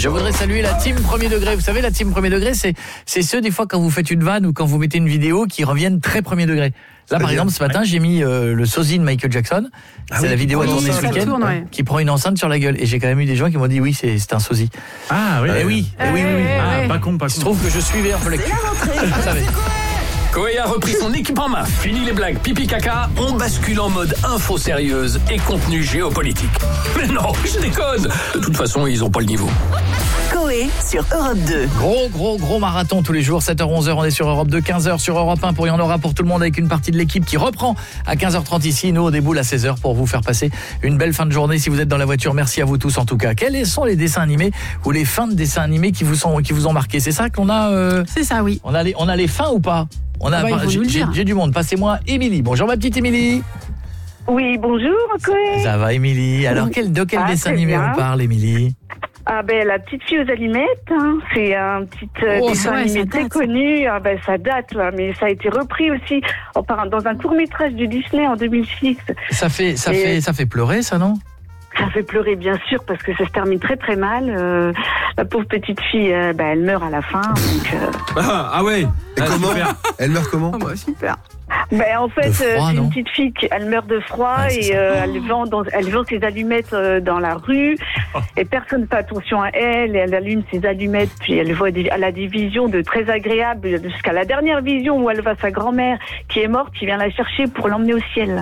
Je voudrais saluer la team premier degré. Vous savez, la team premier degré, c'est ceux des fois quand vous faites une vanne ou quand vous mettez une vidéo qui reviennent très premier degré. Là, par exemple, ce matin, j'ai mis le sosie de Michael Jackson. C'est la vidéo à tourner ce week-end qui prend une enceinte sur la gueule. Et j'ai quand même eu des gens qui m'ont dit oui, c'est un sosie. Ah oui. Oui. Pas con. Il se trouve que je suivais un peu l'actu. Vous savez. Koé a repris son équipe en main. Fini les blagues pipi caca. On bascule en mode info sérieuse et contenu géopolitique. Mais non, je déconne. De toute façon, ils ont pas le niveau. Koé sur Europe 2. Gros marathon tous les jours, 7h, 11h, on est sur Europe 2, 15h sur Europe 1 pour Il y en aura pour tout le monde avec une partie de l'équipe qui reprend à 15h30 ici. Nous, on déboule à 16h pour vous faire passer une belle fin de journée. Si vous êtes dans la voiture, merci à vous tous en tout cas. Quels sont les dessins animés ou les fins de dessins animés qui vous ont marqué? C'est ça qu'on a C'est ça, oui. On a les fins ou pas? J'ai du monde. Passez-moi Émilie. Bonjour ma petite Émilie. Oui, bonjour, Koé. Ça va Émilie? Alors de quel dessin animé on parle, Émilie? Ah ben la petite fille aux allumettes, hein. C'est un petit dessin animé très connu. Ah ben ça date là, mais ça a été repris aussi dans un court-métrage du Disney en 2006. Ça fait pleurer ça, non? Ça fait pleurer bien sûr parce que ça se termine très très mal. La pauvre petite fille, elle meurt à la fin. Donc, Ah ouais. Et comment? Elle meurt comment? Super. En fait, c'est une petite fille elle meurt de froid et elle vend ses allumettes dans la rue et personne ne fait attention à elle et elle allume ses allumettes puis elle a des visions de très agréables jusqu'à la dernière vision où elle voit sa grand-mère qui est morte qui vient la chercher pour l'emmener au ciel.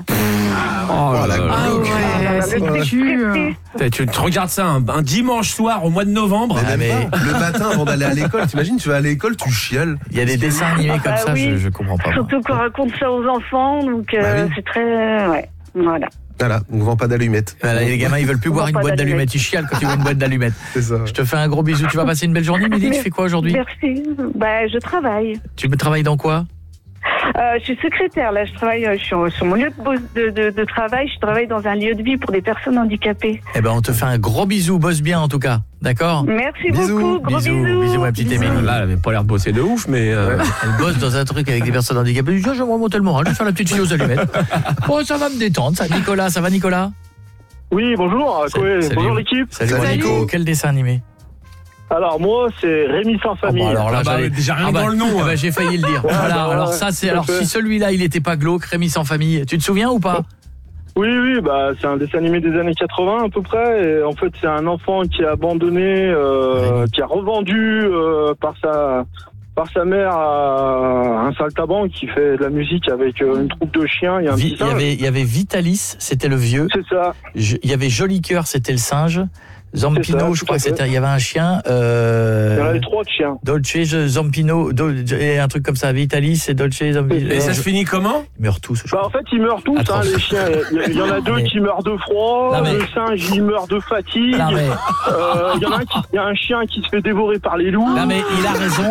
Tu te regardes ça un dimanche soir au mois de novembre. Le matin avant d'aller à l'école, t'imagines, tu vas à l'école, tu chiales. Il y a des dessins animés comme ça, oui. je comprends pas. Surtout qu'on raconte ça aux enfants, donc c'est très... voilà. Voilà, on ne vend pas d'allumettes. Voilà, les gamins, ils veulent plus boire une boîte d'allumettes. Ils chialent quand ils voient une boîte d'allumettes. C'est ça. Je te fais un gros bisou. Tu vas passer une belle journée, Émilie. Tu fais quoi aujourd'hui? Merci. Je travaille. Tu travailles dans quoi? Je suis secrétaire, là, je travaille sur mon lieu de travail, je travaille dans un lieu de vie pour des personnes handicapées. On te fait un gros bisou, bosse bien en tout cas, d'accord? Merci beaucoup, gros bisous ma petite Émilie. Là, elle avait pas l'air de bosser de ouf, mais... Elle bosse dans un truc avec des personnes handicapées, je vais remonter le moral, je vais faire la petite fille aux allumettes. Bon, ça va me détendre, ça. Nicolas, ça va Nicolas? Oui, bonjour, bonjour l'équipe. Salut Nico, quel dessin animé? Alors moi c'est Rémi sans famille. Alors là, déjà rien dans le nom. J'ai failli le dire. Alors ça c'est si celui-là il était pas glauque, Rémi sans famille. Tu te souviens ou pas? Oui, c'est un dessin animé des années 80 à peu près. Et en fait c'est un enfant qui est abandonné, qui a revendu par sa mère à un saltaban qui fait de la musique avec une troupe de chiens. Il y avait Vitalis, c'était le vieux. C'est ça. Il y avait Joli Cœur, c'était le singe. Zampino, je crois que c'était. Il y avait un chien. Il y en avait 3 de chiens. Dolce, Zampino, et un truc comme ça. Vitalis et Dolce, Zampino. Et ça se finit comment? Ils meurent tous. En fait, ils meurent tous, les chiens. Il y en a 2 qui meurent de froid. Le singe, il meurt de fatigue. Il y a un chien qui se fait dévorer par les loups. Non mais il a raison.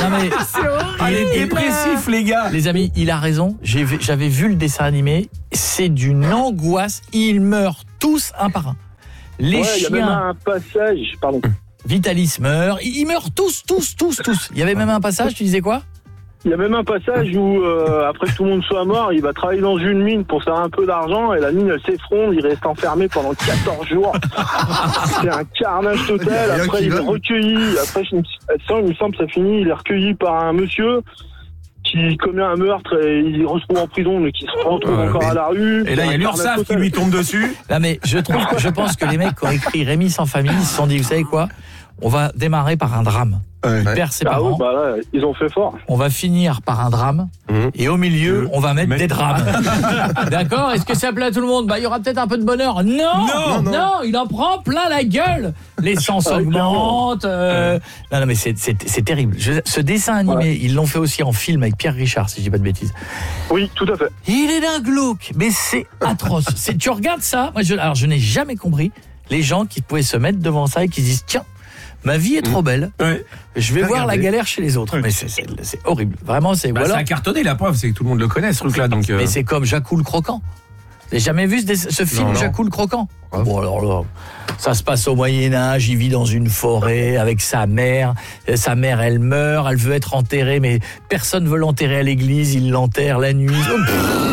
Il est dépressif, les gars. Les amis, il a raison. J'avais vu le dessin animé. C'est d'une angoisse. Ils meurent tous un par un. Les chiens. Il y a même un passage, pardon. Vitalis meurt, ils meurent tous. Il y avait même un passage, tu disais quoi? Il y a même un passage où, après que tout le monde soit mort, il va travailler dans une mine pour faire un peu d'argent et la mine, elle s'effondre, il reste enfermé pendant 14 jours. C'est un carnage total. Après, il est recueilli. Après, il me semble que ça finit, il est recueilli par un monsieur qui commet un meurtre et il se retrouve en prison mais qui se retrouve encore à la rue. Et là il y a l'URSSAF qui lui tombe dessus. Là mais je pense que les mecs qui ont écrit Rémi sans famille ils se sont dit vous savez quoi? On va démarrer par un drame. Il perd ses parents. Là, ils ont fait fort. On va finir par un drame et au milieu, on va mettre des drames. D'accord? Est-ce que ça plaît à tout le monde? Il y aura peut-être un peu de bonheur. Non, il en prend plein la gueule. L'essence augmente. Non mais c'est terrible. Ce dessin animé, ils l'ont fait aussi en film avec Pierre Richard, si je dis pas de bêtises. Oui, tout à fait. Il est d'un glauque, mais c'est atroce. Tu regardes ça, alors je n'ai jamais compris les gens qui pouvaient se mettre devant ça et qui se disent tiens, ma vie est trop belle. Je vais voir la galère chez les autres. Mais c'est horrible. Vraiment, c'est... ça a cartonné, la preuve, c'est que tout le monde le connaît, ce truc-là. Donc, Mais c'est comme Jacou le Croquant. Vous n'avez jamais vu ce film, Jacou le Croquant? Bon, alors là, ça se passe au Moyen-Âge, il vit dans une forêt avec sa mère. Sa mère, elle meurt, elle veut être enterrée, mais personne ne veut l'enterrer à l'église, il l'enterre la nuit.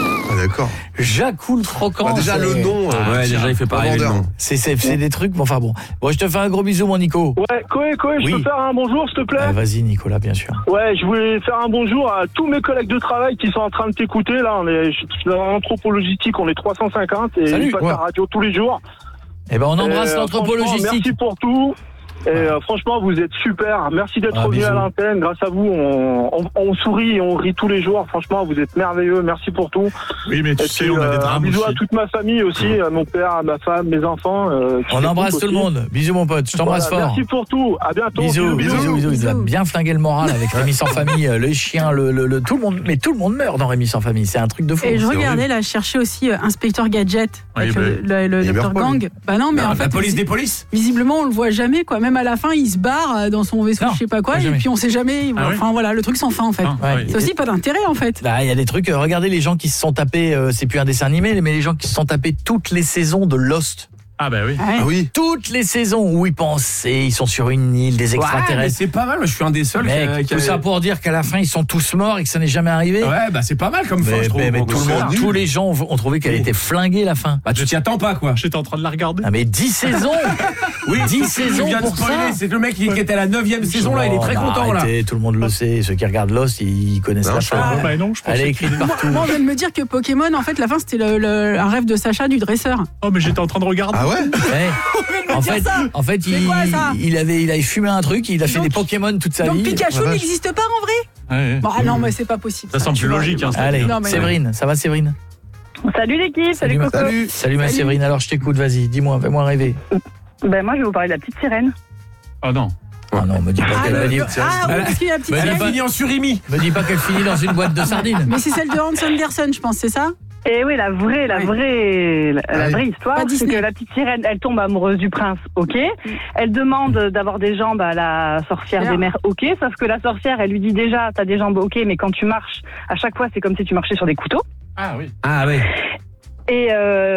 d'accord. Jacoul Croquant. Déjà le nom. Déjà il fait pas rêver le nom. C'est des trucs. Enfin bon. Bon, je te fais un gros bisou, mon Nico. Ouais, Koé, je peux faire un bonjour, s'il te plaît? Vas-y, Nicolas, bien sûr. Ouais, je voulais faire un bonjour à tous mes collègues de travail qui sont en train de t'écouter. Là, on est dans l'anthropologistique, on est 350 et ils passent la radio tous les jours. Eh ben, on embrasse l'anthropologistique. Merci pour tout. Et franchement, vous êtes super. Merci d'être revenu à l'antenne. Grâce à vous, on sourit et on rit tous les jours. Franchement, vous êtes merveilleux. Merci pour tout. Oui, mais tu sais, on a des drames bisous aussi. À toute ma famille aussi, à mon père, à ma femme, mes enfants. On embrasse tout le monde. Bisous, mon pote. Je t'embrasse fort. Merci pour tout. À bientôt. Bisous. Il a bien flingué le moral avec Rémi sans famille, les chiens, le tout le monde. Mais tout le monde meurt dans Rémi sans famille. C'est un truc de fou. Et je regardais là, je cherchais aussi Inspecteur Gadget avec le Dr Gang. Bah non, mais en fait, la police des polices. Visiblement, on le voit jamais quoi. Même à la fin, il se barre dans son vaisseau, je sais pas quoi, et puis on sait jamais. Enfin voilà, le truc sans fin en fait. C'est aussi pas d'intérêt en fait. Là, il y a des trucs. Regardez les gens qui se sont tapés. C'est plus un dessin animé, mais les gens qui se sont tapés toutes les saisons de Lost. Ah bah oui. Ah oui. Toutes les saisons où ils pensaient, ils sont sur une île, des extraterrestres. Mais c'est pas mal, moi je suis un des seuls tout ça pour dire qu'à la fin ils sont tous morts et que ça n'est jamais arrivé. Ouais, bah c'est pas mal comme fin, je trouve. Mais tous les gens ont trouvé qu'elle était flinguée la fin. Bah tu t'y attends pas quoi. J'étais en train de la regarder. Ah mais 10 saisons. Oui, 10 saisons pour ça. C'est le mec qui était à la 9e saison là, il est très content là. Tout le monde le sait, ceux qui regardent Lost, ils connaissent la fin. Elle est écrite partout. Moi, on vient de me dire que Pokémon, en fait, la fin c'était un rêve de Sacha du dresseur. Oh mais j'étais en train de regarder. Ah ouais. En fait, il avait fumé un truc, il a fait des Pokémon toute sa vie. Donc Pikachu n'existe pas en vrai. Bon, non, mais c'est pas possible. Ça semble plus logique. Allez, Séverine, ça va Séverine? Salut l'équipe, salut Coco. Salut ma Séverine, alors je t'écoute, vas-y, dis-moi, fais-moi rêver. Ben moi je vais vous parler de la petite sirène. Oh non. Ah non, me dis pas qu'elle va dire. Parce qu'il y a la petite sirène. Elle a fini en surimi. Me dis pas qu'elle finit dans une boîte de sardines. Mais c'est celle de Hans Andersen, je pense, c'est ça? Et oui, la vraie histoire, c'est que la petite sirène, elle tombe amoureuse du prince, ok. Elle demande d'avoir des jambes à la sorcière des mers, ok. Sauf que la sorcière, elle lui dit déjà, t'as des jambes, ok, mais quand tu marches, à chaque fois, c'est comme si tu marchais sur des couteaux. Ah oui. Ah oui. Et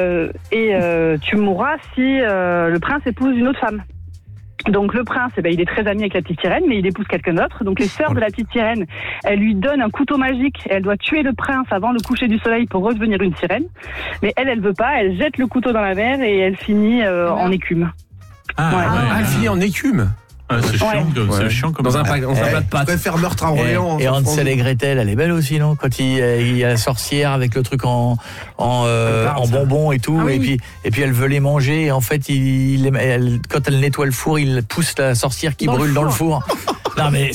tu mourras si le prince épouse une autre femme. Donc le prince, il est très ami avec la petite sirène, mais il épouse quelqu'un d'autre. Donc les sœurs de la petite sirène, elles lui donnent un couteau magique. Elle doit tuer le prince avant le coucher du soleil pour redevenir une sirène. Mais elle veut pas. Elle jette le couteau dans la mer et elle finit en écume. Elle finit en écume. C'est chiant comme dans un plat de pâtes. Je préfère Meurtre à Orléans. Et Hansel et Gretel, elle est belle aussi, non? Quand il y a la sorcière avec le truc en bonbons et tout, et puis elle veut les manger, et en fait, quand elle nettoie le four, il pousse la sorcière qui brûle dans le four. Non mais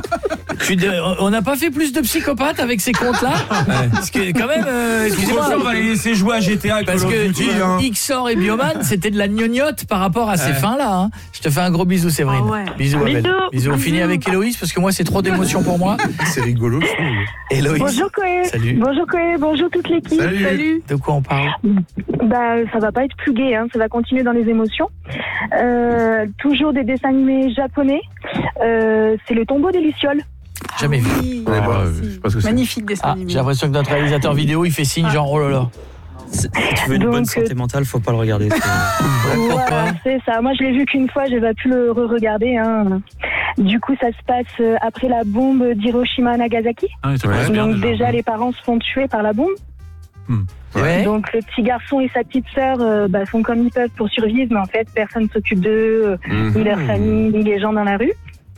on n'a pas fait plus de psychopathes avec ces contes-là. Parce que quand même, excusez-moi, on va les laisser jouer à GTA avec parce que Xor et Bioman, c'était de la gnognotte par rapport à ces fins-là. Hein. Je te fais un gros bisou, Séverine. Bisous, Abel. Bisous. On finit avec Héloïse parce que moi c'est trop d'émotions pour moi. C'est rigolo. Héloïse. Bonjour Koé. Salut. Bonjour Koé. Bonjour toute l'équipe. Salut. De quoi on parle? Ça va pas être plus gai, hein. Ça va continuer dans les émotions. Toujours des dessins animés japonais. C'est le tombeau des lucioles. Jamais vu. Oui, je sais pas ce que c'est. magnifique dessin animé. J'ai l'impression que notre réalisateur vidéo il fait signe genre oh là là. Si tu veux une bonne santé mentale, faut pas le regarder. Voilà, c'est ça. Moi, je l'ai vu qu'une fois, j'ai pas pu le re-regarder. Hein. Du coup, ça se passe après la bombe d'Hiroshima à Nagasaki. Donc déjà, les parents se font tuer par la bombe. Ouais. Donc le petit garçon et sa petite sœur font comme ils peuvent pour survivre, mais en fait, personne s'occupe d'eux, ni leur famille, ni les gens dans la rue.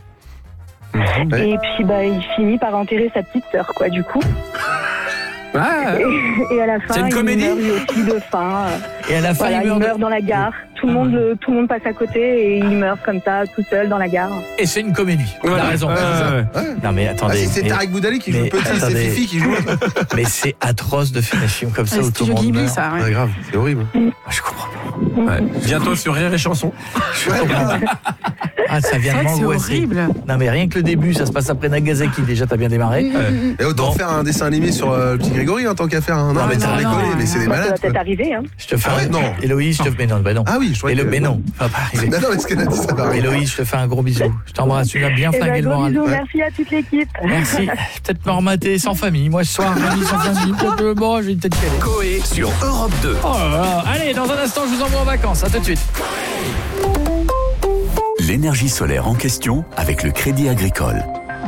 Et puis, il finit par enterrer sa petite sœur, quoi, du coup. Et à la fin, il meurt lui aussi de faim. Et à la fin, il meurt dans la gare. Tout le monde passe à côté et il meurt comme ça, tout seul dans la gare. Et c'est une comédie. T'as raison. Non mais attendez. Si c'est Tarek Boudali qui joue petit, c'est Fifi qui joue. Mais c'est atroce de faire un film comme ça où tout le monde meurt. Ça, c'est grave, c'est horrible. Je comprends pas. Bientôt sur Rire et Chanson. Ça vient de m'angoisser. C'est horrible. Non mais rien que le début, ça se passe après Nagasaki. Déjà, t'as bien démarré. Et autant faire un dessin animé sur le petit Grégory en tant qu'à faire. Non mais t'as rigolé, mais c'est des malades. Ça va peut-être arriver. Je te fais non. Héloïse, je te fais non. Ah oui, je crois que mais non. Non, mais ce qu'elle a dit, ça va arriver. Héloïse, je te fais un gros bisou. Je t'embrasse. Tu l'as bien flingué le moral. Merci à toute l'équipe. Merci. Peut-être me remater sans famille. Moi, ce soir, famille sans famille. Bon, je vais peut-être caler. Koé sur Europe 2. Oh là là. Allez, dans un instant, je vous envoie en vacances. À tout de suite. L'énergie solaire en question avec le Crédit Agricole.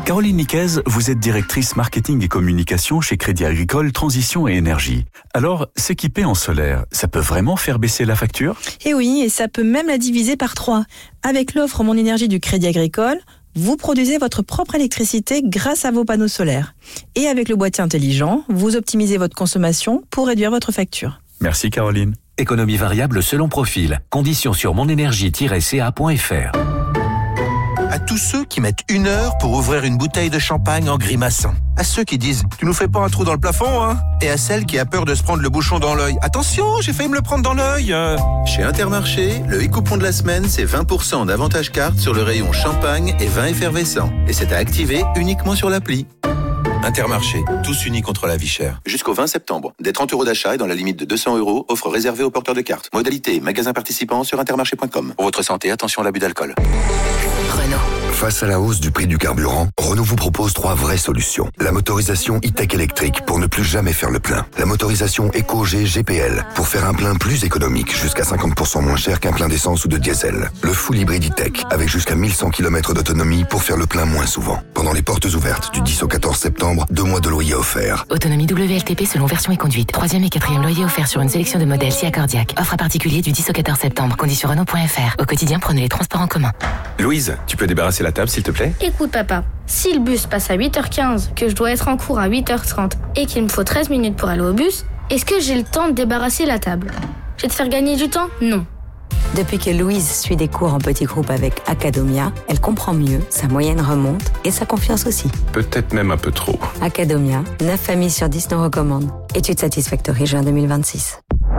Caroline Niquez, vous êtes directrice marketing et communication chez Crédit Agricole Transition et Énergie. Alors, s'équiper en solaire, ça peut vraiment faire baisser la facture ? Eh oui, et ça peut même la diviser par 3. Avec l'offre Mon Énergie du Crédit Agricole, vous produisez votre propre électricité grâce à vos panneaux solaires. Et avec le boîtier intelligent, vous optimisez votre consommation pour réduire votre facture. Merci Caroline. Économie variable selon profil. Conditions sur monenergie-ca.fr. À tous ceux qui mettent 1 heure pour ouvrir une bouteille de champagne en grimaçant. À ceux qui disent « Tu nous fais pas un trou dans le plafond, hein ?» Et à celle qui a peur de se prendre le bouchon dans l'œil. « Attention, j'ai failli me le prendre dans l'œil !» Chez Intermarché, le e-coupon de la semaine, c'est 20% d'avantage carte sur le rayon champagne et vin effervescent. Et c'est à activer uniquement sur l'appli. Intermarché, tous unis contre la vie chère. Jusqu'au 20 septembre. Des 30 € d'achat et dans la limite de 200 €, offre réservée aux porteurs de cartes. Modalité, magasin participant sur intermarché.com. Pour votre santé, attention à l'abus d'alcool. Renault. Face à la hausse du prix du carburant, Renault vous propose 3 vraies solutions. La motorisation e-tech électrique pour ne plus jamais faire le plein. La motorisation EcoG GPL pour faire un plein plus économique, jusqu'à 50% moins cher qu'un plein d'essence ou de diesel. Le full hybride e-tech avec jusqu'à 1100 km d'autonomie pour faire le plein moins souvent. Pendant les portes ouvertes du 10 au 14 septembre, 2 mois de loyer offerts. Autonomie WLTP selon version et conduite. 3e et 4e loyer offert sur une sélection de modèles SIA Cardiac. Offre à particulier du 10 au 14 septembre. Conditions Renault.fr. Au quotidien, prenez les transports en commun. Louise, tu peux débarrasser la table s'il te plaît ? Écoute papa, si le bus passe à 8h15, que je dois être en cours à 8h30 et qu'il me faut 13 minutes pour aller au bus, est-ce que j'ai le temps de débarrasser la table ? Je vais te faire gagner du temps ? Non. Depuis que Louise suit des cours en petits groupes avec Academia, elle comprend mieux, sa moyenne remonte et sa confiance aussi. Peut-être même un peu trop. Academia, 9 familles sur 10 nous recommandent. Étude Satisfactory juin 2026.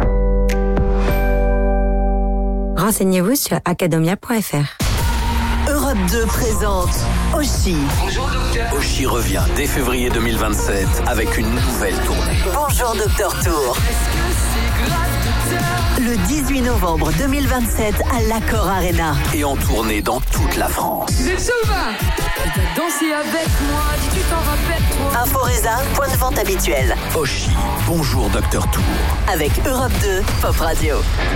Renseignez-vous sur academia.fr. Europe 2 présente Oshi. Bonjour docteur. Oshi revient dès février 2027 avec une nouvelle tournée. Bonjour Docteur Tour. Le 18 novembre 2027 à l'Accor Arena. Et en tournée dans toute la France. C'est Sauva. Danser avec moi, dis tu t'en rappelles toi. Inforesa, point de vente habituel. Oshi, bonjour Docteur Tour. Avec Europe 2, Pop Radio.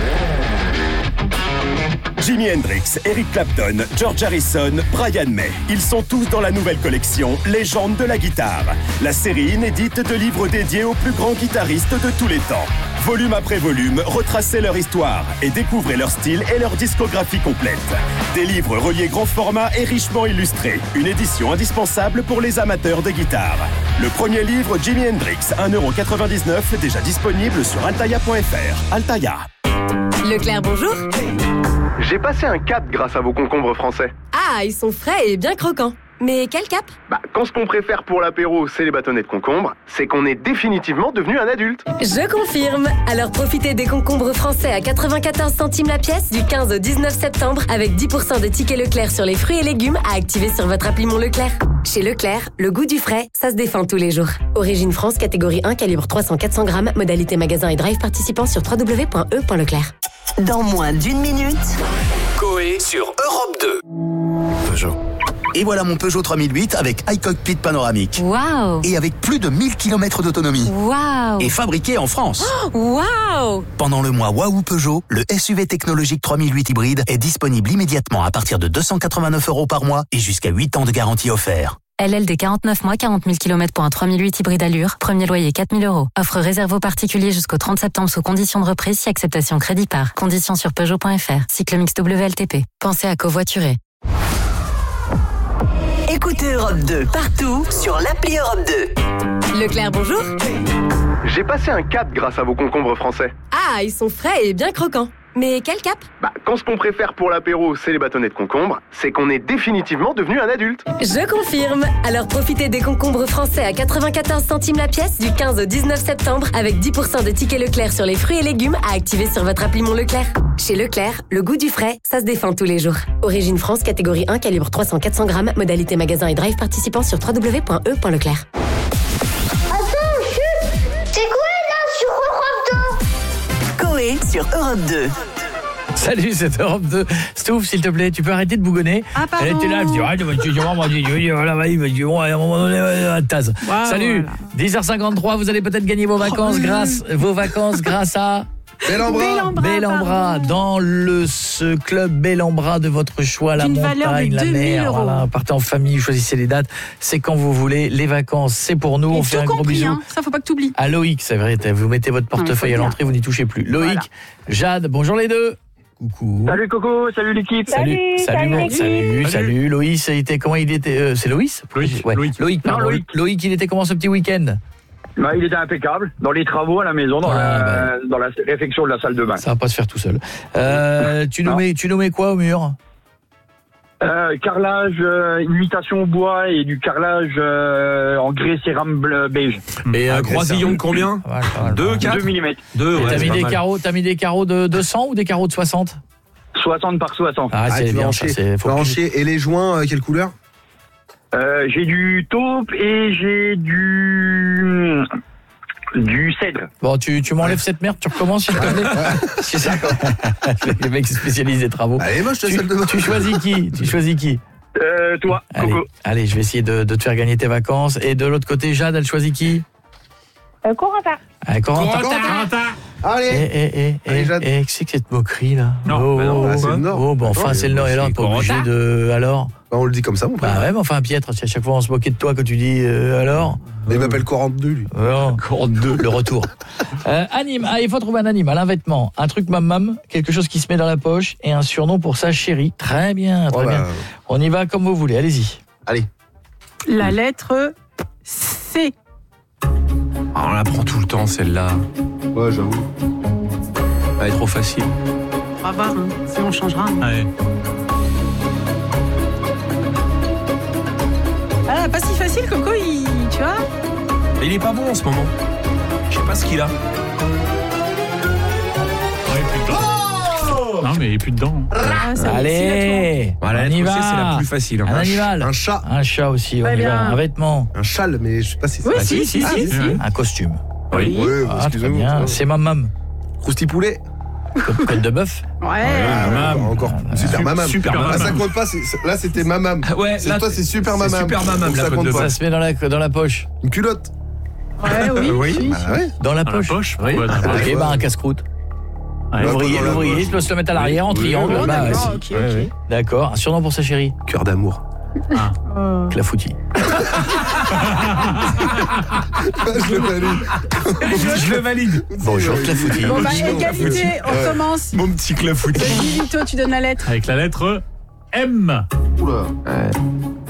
Jimi Hendrix, Eric Clapton, George Harrison, Brian May. Ils sont tous dans la nouvelle collection Légendes de la guitare. La série inédite de livres dédiés aux plus grands guitaristes de tous les temps. Volume après volume, retracez leur histoire et découvrez leur style et leur discographie complète. Des livres reliés grand format et richement illustrés. Une édition indispensable pour les amateurs de guitare. Le premier livre, Jimi Hendrix, 1,99 €, déjà disponible sur altaya.fr. Altaya. Leclerc, bonjour. J'ai passé un cap grâce à vos concombres français. Ah, ils sont frais et bien croquants. Mais quel cap ? Quand ce qu'on préfère pour l'apéro, c'est les bâtonnets de concombre, c'est qu'on est définitivement devenu un adulte. Je confirme. Alors profitez des concombres français à 94 centimes la pièce du 15 au 19 septembre avec 10% de tickets Leclerc sur les fruits et légumes à activer sur votre appli Mon Leclerc. Chez Leclerc, le goût du frais, ça se défend tous les jours. Origine France, catégorie 1, calibre 300-400 grammes, modalité magasin et drive participant sur www.e.leclerc. Dans moins d'une minute, Coé sur Europe 2. Peugeot. Et voilà mon Peugeot 3008 avec iCockpit panoramique. Waouh! Et avec plus de 1000 km d'autonomie. Waouh! Et fabriqué en France. Waouh! Pendant le mois Waouh Peugeot, le SUV technologique 3008 hybride est disponible immédiatement à partir de 289 € par mois et jusqu'à 8 ans de garantie offert. LLD 49 mois, 40 000 km pour un 3008 hybride allure. Premier loyer 4 000 €. Offre réservée aux particuliers jusqu'au 30 septembre sous condition de reprise si acceptation crédit par. Conditions sur Peugeot.fr. Cycle mix WLTP. Pensez à covoiturer. écoutez Europe 2 partout sur l'appli Europe 2. Leclerc, bonjour. J'ai passé un cap grâce à vos concombres français. Ah, ils sont frais et bien croquants. Mais quel cap ? Quand ce qu'on préfère pour l'apéro, c'est les bâtonnets de concombre, c'est qu'on est définitivement devenu un adulte. Je confirme. Alors profitez des concombres français à 94 centimes la pièce du 15 au 19 septembre avec 10% de tickets Leclerc sur les fruits et légumes à activer sur votre appli Mon Leclerc. Chez Leclerc, le goût du frais, ça se défend tous les jours. Origine France, catégorie 1, calibre 300-400 grammes, modalité magasin et drive participant sur www.e.leclerc. Sur Europe 2. Salut, c'est Europe 2. Stouff, s'il te plaît, tu peux arrêter de bougonner. Elle était là, elle se dit, à un moment donné, tasse. Salut, 10h53, vous allez peut-être gagner vos vacances grâce à Bel en Bras, dans ce club Bel en Bras de votre choix, la montagne, la mer, voilà, partez en famille, choisissez les dates, c'est quand vous voulez, les vacances, c'est pour nous, on fait un gros bisou. Ça faut pas que tu oublies. À Loïc, c'est vrai, vous mettez votre portefeuille à l'entrée, vous n'y touchez plus. Loïc, Jade, bonjour les deux. Coucou. Salut Coco, salut l'équipe. Salut Loïs, comment il était c'est Loïs? Loïc, pardon. Loïc, il était comment ce petit week-end? Bah, il était impeccable dans les travaux à la maison, dans la réfection de la salle de bain. Ça va pas se faire tout seul. Tu nous mets quoi au mur? Carrelage, imitation au bois et du carrelage en grès cérame beige. Et un croisillon de combien? 2, 4 2 mm. T'as mis des carreaux de 200 ou des carreaux de 60? 60 par 60. Ah, c'est bien, ça, Et les joints, quelle couleur? J'ai du taupe et j'ai du cèdre. Bon, tu m'enlèves cette merde, tu recommences s'il te plaît. C'est ça. Les mecs spécialisés des travaux. Allez, moi je te celle de Tu choisis qui? Toi, Coco. Allez, je vais essayer de te faire gagner tes vacances. Et de l'autre côté, Jade, elle choisit qui? Corentin. Corentin. Allez. Et c'est que cette moquerie là? Non, c'est le Nord. Bon, enfin, c'est le Nord et là, pas obligé de. Alors? On le dit comme ça, mon père. Bah ouais, mais enfin, Pietre, si à chaque fois on se moquait de toi quand tu dis alors. Il m'appelle 42, lui. 42, le retour. Il faut trouver un animal, un vêtement, un truc mam-mam, quelque chose qui se met dans la poche et un surnom pour sa chérie. Très bien, très bien. On y va comme vous voulez, allez-y. Allez. La lettre C. On la prend tout le temps, celle-là. Ouais, j'avoue. Elle est trop facile. On va voir, si on changera. Ouais. Ah, pas si facile, Coco, tu vois. Il est pas bon en ce moment. Je sais pas ce qu'il a. Non, mais il est plus dedans. Allez, voilà, on y va. C'est la plus facile. Un animal. Un chat. Un chat aussi, on y va. Un vêtement. Un châle, mais je sais pas si c'est... Oui, si. Un costume. Oui. Excusez-moi. C'est mam-mam. Croustipoulet. Côte de bœuf. Encore. Super mamam. Super ça compte pas. Là, c'était mamam. Ouais. Là, toi, c'est super mamam. Super mamam. Ça compte pas. Ça se met dans la poche. Une culotte. Oui. Dans la poche. Oui. Ok, un casse-croûte. L'ouvrier, il doit se le mettre à l'arrière en triangle. Ok. D'accord. Un surnom pour sa chérie. Cœur d'amour. Clafoutis. Je le valide. Bonjour Clafoutis. Bon, égalité, on commence. Mon petit Clafoutis. Vito, tu donnes la lettre. Avec la lettre M. Oula.